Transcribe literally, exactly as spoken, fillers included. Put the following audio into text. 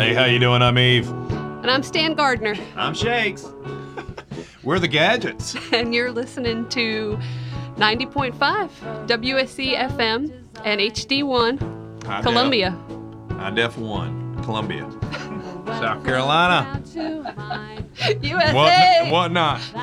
Hey, how you doing? I'm Eve. And I'm Stan Gardner. I'm Shakes. We're the Gadgets. And you're listening to ninety point five W S C F M and H D one, High Columbia. Def, High Def one, Columbia. South Carolina. U S A. What, what not?